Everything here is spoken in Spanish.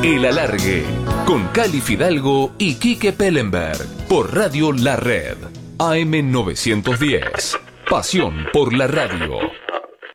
El Alargue, con Cali Fidalgo y Quique Pellenberg, por Radio La Red, AM 910. Pasión por la radio.